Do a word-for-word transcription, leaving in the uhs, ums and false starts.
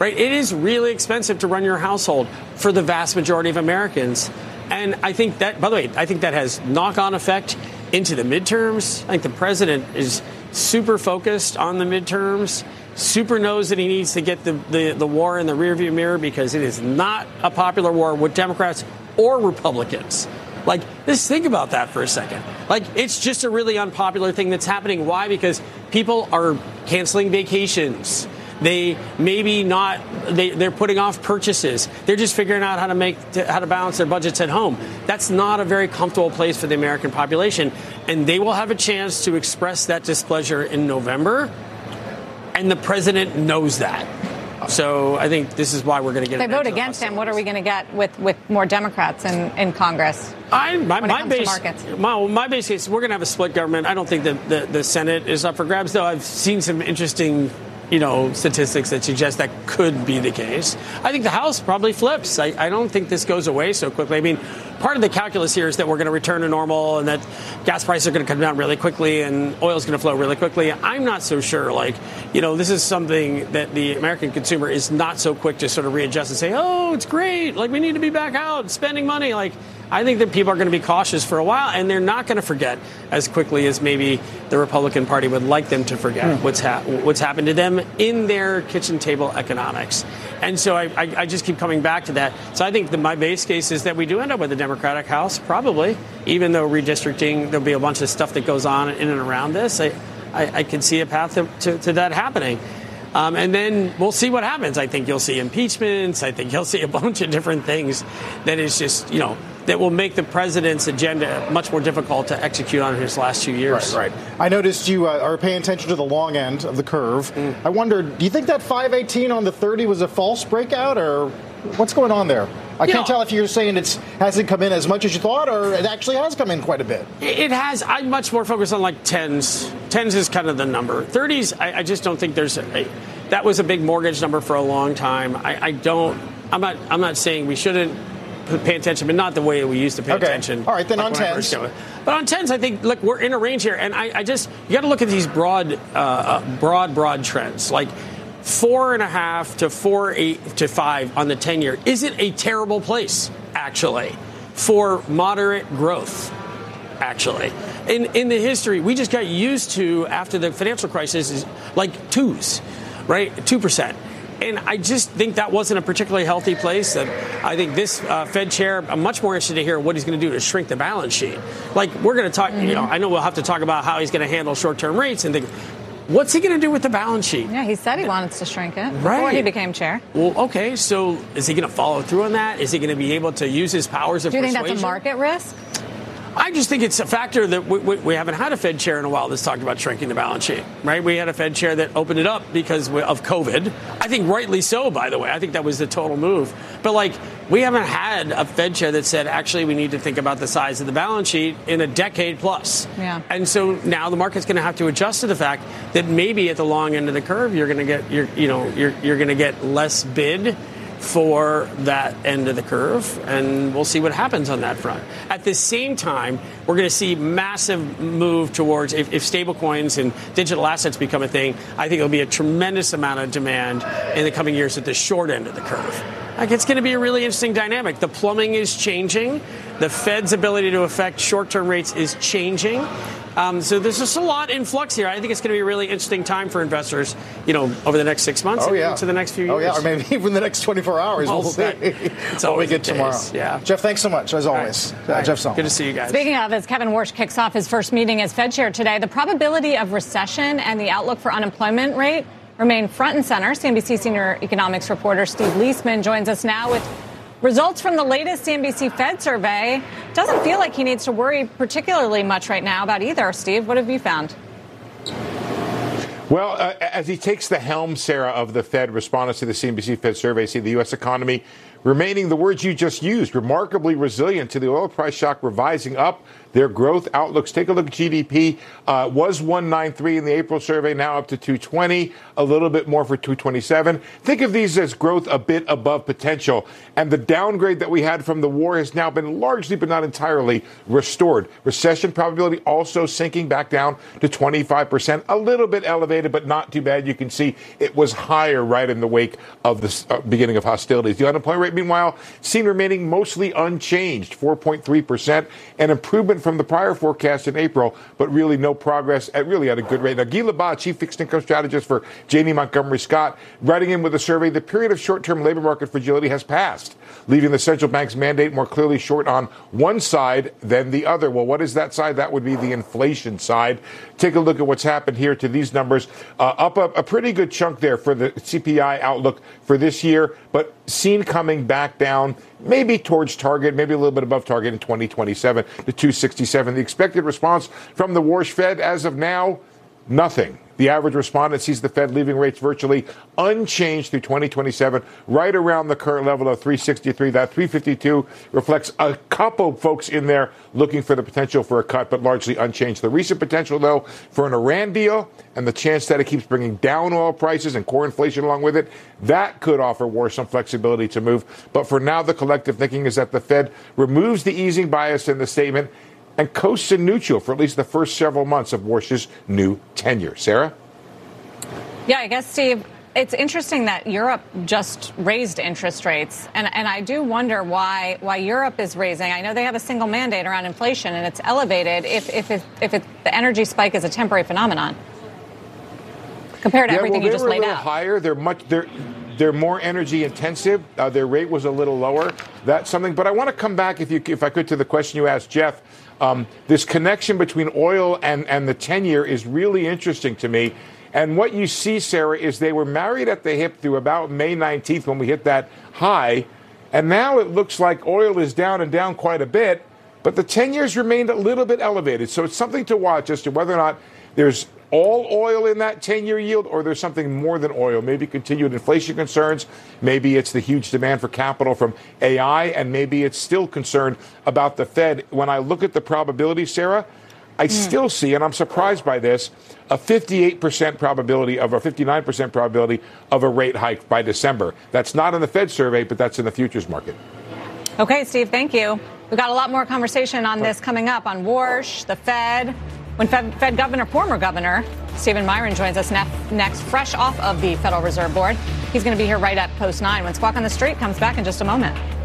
right? It is really expensive to run your household for the vast majority of Americans. And I think that, by the way, I think that has knock-on effect into the midterms. I think the president is super focused on the midterms, super knows that he needs to get the, the, the war in the rearview mirror because it is not a popular war with Democrats or Republicans. Like, just think about that for a second. Like, it's just a really unpopular thing that's happening. Why? Because people are canceling vacations. They maybe not, they, they're putting off purchases. They're just figuring out how to make, how to balance their budgets at home. That's not a very comfortable place for the American population. And they will have a chance to express that displeasure in November. And the president knows that. So I think this is why we're going to get. If they vote against him, what are we going to get with, with more Democrats in, in Congress? I, my, when it my comes base, to markets? My, my base case, we're going to have a split government. I don't think that the, the Senate is up for grabs, though. I've seen some interesting, you know, statistics that suggest that could be the case. I think the House probably flips. I, I don't think this goes away so quickly. I mean, part of the calculus here is that we're going to return to normal and that gas prices are going to come down really quickly and oil is going to flow really quickly. I'm not so sure. Like, you know, this is something that the American consumer is not so quick to sort of readjust and say, oh, it's great. Like, we need to be back out spending money. Like, I think that people are going to be cautious for a while, and they're not going to forget as quickly as maybe the Republican Party would like them to forget mm. what's ha- what's happened to them in their kitchen table economics. And so I, I, I just keep coming back to that. So I think that my base case is that we do end up with a Democratic House, probably, even though redistricting, there'll be a bunch of stuff that goes on in and around this. I, I, I can see a path to, to, to that happening. Um, and then we'll see what happens. I think you'll see impeachments. I think you'll see a bunch of different things that is just, you know, that will make the president's agenda much more difficult to execute on in his last two years. Right, right. I noticed you uh, are paying attention to the long end of the curve. Mm. I wonder, do you think that five eighteen on the thirty was a false breakout, or what's going on there? I you can't know, tell if you're saying it hasn't come in as much as you thought, or it actually has come in quite a bit. It has. I'm much more focused on like tens. Tens is kind of the number. thirties, I, I just don't think there's a, that was a big mortgage number for a long time. I, I don't. I'm not. I'm not saying we shouldn't pay attention, but not the way we used to pay okay. attention. All right, then like on tens. But on tens, I think, look, we're in a range here, and I, I just you got to look at these broad, uh, broad, broad trends. Like four and a half to four, eight to five on the ten year isn't a terrible place, actually, for moderate growth. Actually, in in the history, we just got used to after the financial crisis is like twos, right? Two percent. And I just think that wasn't a particularly healthy place. That I think this uh, Fed chair, I'm much more interested to hear what he's going to do to shrink the balance sheet. Like, we're going to talk, mm-hmm. you know, I know we'll have to talk about how he's going to handle short-term rates and think, what's he going to do with the balance sheet? Yeah, he said he wanted to shrink it right. before he became chair. Well, okay, so is he going to follow through on that? Is he going to be able to use his powers of persuasion? Do you think that's a market risk? I just think it's a factor that we, we, we haven't had a Fed chair in a while that's talked about shrinking the balance sheet, right? We had a Fed chair that opened it up because of COVID. I think rightly so, by the way. I think that was the total move. But, like, we haven't had a Fed chair that said, actually, we need to think about the size of the balance sheet in a decade plus. Yeah. And so now the market's going to have to adjust to the fact that maybe at the long end of the curve, you're going to get, you're, you know, you're, you're going to get less bid for that end of the curve, and we'll see what happens on that front. At the same time, we're going to see massive move towards, if, if stable coins and digital assets become a thing, I think there'll be a tremendous amount of demand in the coming years at the short end of the curve. Like, it's going to be a really interesting dynamic. The plumbing is changing. The Fed's ability to affect short-term rates is changing. Um, so there's just a lot in flux here. I think it's going to be a really interesting time for investors, you know, over the next six months oh, and yeah. into the next few years. Oh, yeah, or maybe even the next twenty-four hours. Well, we'll see. It's what we get the tomorrow. case. Yeah. Jeff, thanks so much, as always. Right. Uh, right. Jeff Song. Good to see you guys. Speaking of, as Kevin Warsh kicks off his first meeting as Fed chair today, the probability of recession and the outlook for unemployment rate remain front and center. C N B C senior economics reporter Steve Leisman joins us now with results from the latest C N B C Fed survey. Doesn't feel like he needs to worry particularly much right now about either. Steve, what have you found? Well, uh, as he takes the helm, Sarah, of the Fed, respondents to the C N B C Fed survey see the U S economy remaining the words you just used, remarkably resilient to the oil price shock, revising up their growth outlooks. Take a look at G D P. Uh, was one ninety-three in the April survey, now up to two twenty, a little bit more for two twenty-seven. Think of these as growth a bit above potential. And the downgrade that we had from the war has now been largely, but not entirely, restored. Recession probability also sinking back down to twenty-five percent, a little bit elevated. elevated, but not too bad. You can see it was higher right in the wake of the uh, beginning of hostilities. The unemployment rate, meanwhile, seen remaining mostly unchanged, four point three percent, an improvement from the prior forecast in April, but really no progress at really at a good rate. Now, Guy Labat, chief fixed income strategist for Janney Montgomery Scott, writing in with a survey, the period of short-term labor market fragility has passed, leaving the central bank's mandate more clearly short on one side than the other. Well, what is that side? That would be the inflation side. Take a look at what's happened here to these numbers. Uh, up a, a pretty good chunk there for the C P I outlook for this year, but seen coming back down, maybe towards target, maybe a little bit above target in twenty twenty-seven to two sixty-seven. The expected response from the Warsh Fed as of now, nothing. The average respondent sees the Fed leaving rates virtually unchanged through twenty twenty-seven, right around the current level of three sixty-three. That three fifty-two reflects a couple of folks in there looking for the potential for a cut, but largely unchanged. The recent potential, though, for an Iran deal and the chance that it keeps bringing down oil prices and core inflation along with it, that could offer Warsh some flexibility to move. But for now, the collective thinking is that the Fed removes the easing bias in the statement and coasts in neutral for at least the first several months of Warsh's new tenure. Sarah? Yeah, I guess, Steve, it's interesting that Europe just raised interest rates. And, and I do wonder why why Europe is raising. I know they have a single mandate around inflation, and it's elevated if, if, it, if it, the energy spike is a temporary phenomenon compared to yeah, everything well, you just laid out. They're a little higher. They're much... They're, They're more energy intensive. Uh, their rate was a little lower. That's something. But I want to come back, if you, if I could, to the question you asked, Jeff. Um, this connection between oil and, and the ten-year is really interesting to me. And what you see, Sarah, is they were married at the hip through about May nineteenth when we hit that high. And now it looks like oil is down and down quite a bit. But the ten-years remained a little bit elevated. So it's something to watch as to whether or not there's all oil in that ten-year yield, or there's something more than oil, maybe continued inflation concerns, maybe it's the huge demand for capital from A I, and maybe it's still concerned about the Fed. When I look at the probability, Sarah, I mm. still see, and I'm surprised by this, a fifty-eight percent probability of a fifty-nine percent probability of a rate hike by December. That's not in the Fed survey, but that's in the futures market. Okay, Steve, thank you. We've got a lot more conversation on this coming up on Warsh, the Fed. When Fed, Fed Governor, former Governor Stephen Miron joins us nef- next, fresh off of the Federal Reserve Board. He's going to be here right at Post nine when Squawk on the Street comes back in just a moment.